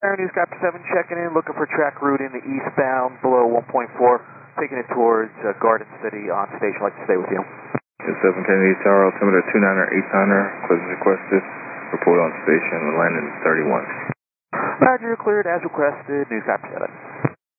Newscapper 7 checking in, looking for track route in the eastbound below 1.4, taking it towards Garden City on station. I'd like to stay with you. 7 Kennedy Tower, altimeter 29er, 8-pounder, closing requested, report on station, landing 31. Roger, cleared as requested, Newscapper 7.